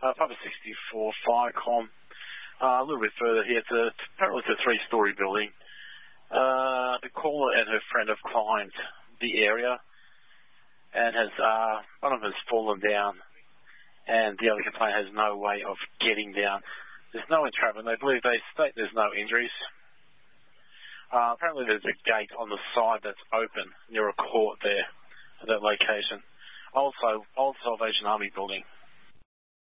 Papa 64, Firecom. A little bit further here, apparently it's a three-story building. The caller and her friend have climbed the area and one of them has fallen down, and the other complainant has no way of getting down. There's no entrapment. They state there's no injuries. Apparently there's a gate on the side that's open near a court there at that location. Also, Old Salvation Army building.